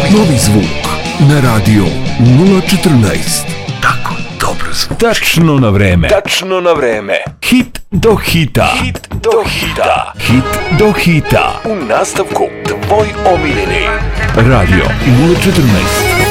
Novi zvuk na radio 014. Tako dobro zvuči. Tačno na vreme. Tačno na vreme. Hit do hita. Hit do hita. Hit do hita. U nastavku tvoj omiljeni. Radio 014.